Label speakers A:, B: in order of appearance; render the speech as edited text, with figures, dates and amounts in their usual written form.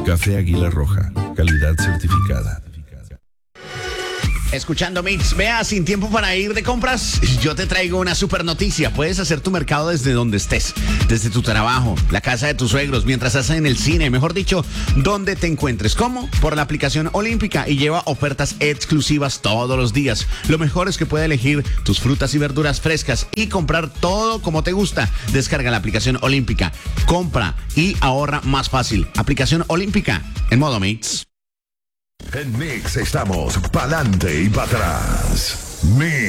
A: Café Águila Roja, calidad certificada.
B: Escuchando Mix, vea, sin tiempo para ir de compras, yo te traigo una super noticia. Puedes hacer tu mercado desde donde estés, desde tu trabajo, la casa de tus suegros, mientras estás en el cine, mejor dicho, donde te encuentres. ¿Cómo? Por la aplicación Olímpica, y lleva ofertas exclusivas todos los días. Lo mejor es que puedes elegir tus frutas y verduras frescas y comprar todo como te gusta. Descarga la aplicación Olímpica, compra y ahorra más fácil. Aplicación Olímpica, en modo Mix.
A: En Mix estamos pa'lante y para atrás. Mix.